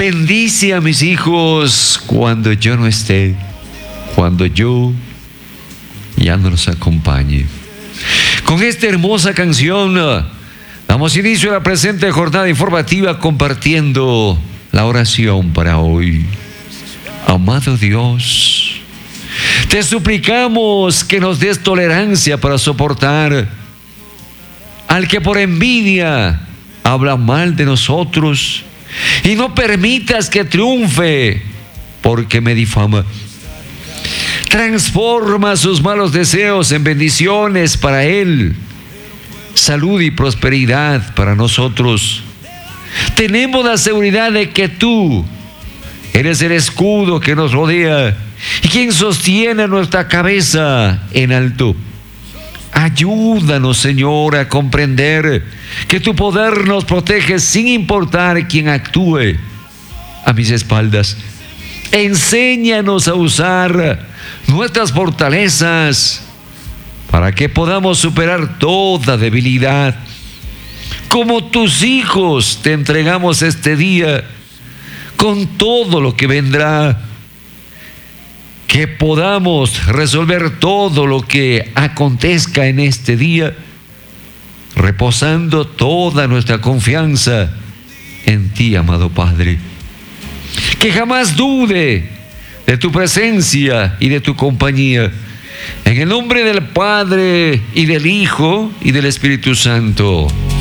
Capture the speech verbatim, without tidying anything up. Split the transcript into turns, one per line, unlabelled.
Bendice a mis hijos cuando yo no esté, cuando yo ya no los acompañe. Con esta hermosa canción damos inicio a la presente jornada informativa compartiendo la oración para hoy. Amado Dios, te suplicamos que nos des tolerancia para soportar al que por envidia habla mal de nosotros y no permitas que triunfe porque me difama. Transforma sus malos deseos en bendiciones para él, salud y prosperidad para nosotros. Tenemos la seguridad de que tú eres el escudo que nos rodea y quien sostiene nuestra cabeza en alto. Ayúdanos, Señor, a comprender que tu poder nos protege sin importar quién actúe a mis espaldas. Enséñanos a usar nuestras fortalezas para que podamos superar toda debilidad. Como tus hijos te entregamos este día con todo lo que vendrá, que podamos resolver todo lo que acontezca en este día, reposando toda nuestra confianza en ti, amado Padre. Que jamás dude de tu presencia y de tu compañía. En el nombre del Padre y del Hijo y del Espíritu Santo.